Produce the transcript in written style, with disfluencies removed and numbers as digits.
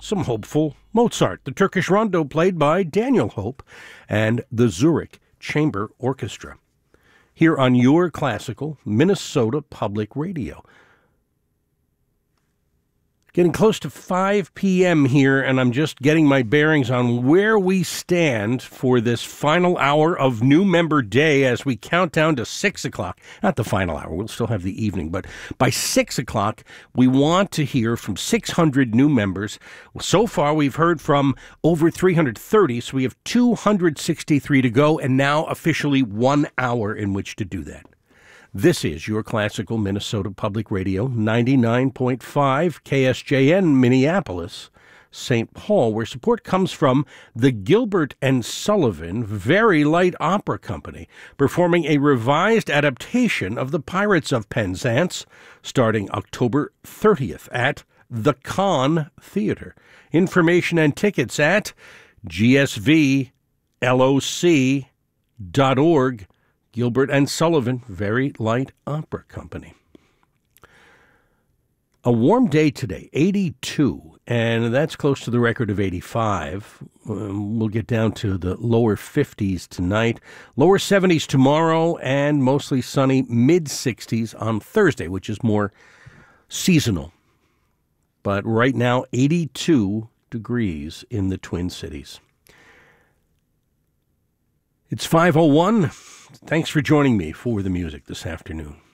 some hopeful Mozart, the Turkish Rondo played by Daniel Hope and the Zurich Chamber Orchestra, here on your classical Minnesota Public Radio. Getting close to 5 p.m. here, and I'm just getting my bearings on where we stand for this final hour of New Member Day as we count down to 6 o'clock. Not the final hour, we'll still have the evening, but by 6 o'clock, we want to hear from 600 new members. So far, we've heard from over 330, so we have 263 to go, and now officially 1 hour in which to do that. This is your classical Minnesota Public Radio, 99.5 KSJN, Minneapolis, St. Paul, where support comes from the Gilbert and Sullivan Very Light Opera Company, performing a revised adaptation of The Pirates of Penzance, starting October 30th at the Conn Theater. Information and tickets at gsvloc.org. Gilbert and Sullivan, Very Light Opera Company. A warm day today, 82, and that's close to the record of 85. We'll get down to the lower 50s tonight, lower 70s tomorrow, and mostly sunny mid-60s on Thursday, which is more seasonal. But right now, 82 degrees in the Twin Cities. It's 5:01. Thanks for joining me for the music this afternoon.